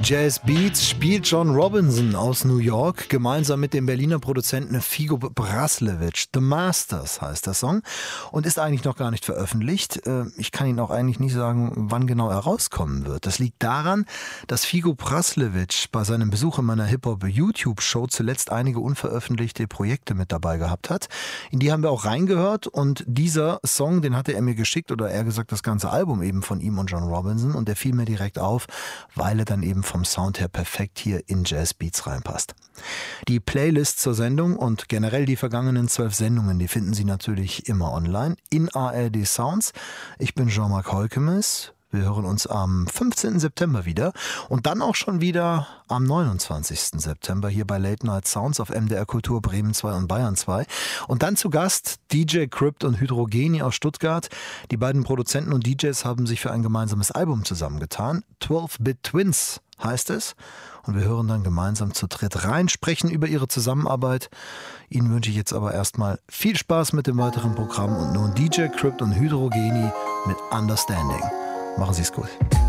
Jazz Beats spielt John Robinson aus New York gemeinsam mit dem Berliner Produzenten Figo Braslewitsch. The Masters heißt der Song und ist eigentlich noch gar nicht veröffentlicht. Ich kann Ihnen auch eigentlich nicht sagen, wann genau er rauskommen wird. Das liegt daran, dass Figo Braslewitsch bei seinem Besuch in meiner Hip-Hop-YouTube-Show zuletzt einige unveröffentlichte Projekte mit dabei gehabt hat. In die haben wir auch reingehört und dieser Song, den hatte er mir geschickt oder eher gesagt das ganze Album eben von ihm und John Robinson und der fiel mir direkt auf, weil er dann eben vom Sound her perfekt hier in Jazz Beats reinpasst. Die Playlist zur Sendung und generell die vergangenen 12 Sendungen, die finden Sie natürlich immer online in ARD Sounds. Ich bin Jean-Marc Holkemes. Wir hören uns am 15. September wieder und dann auch schon wieder am 29. September hier bei Late Night Sounds auf MDR Kultur Bremen 2 und Bayern 2. Und dann zu Gast DJ Crypt und Hydrogeni aus Stuttgart. Die beiden Produzenten und DJs haben sich für ein gemeinsames Album zusammengetan. 12-Bit Twins heißt es. Und wir hören dann gemeinsam zu dritt rein, sprechen über ihre Zusammenarbeit. Ihnen wünsche ich jetzt aber erstmal viel Spaß mit dem weiteren Programm und nun DJ Crypt und Hydrogeni mit Understanding. Machen Sie es gut.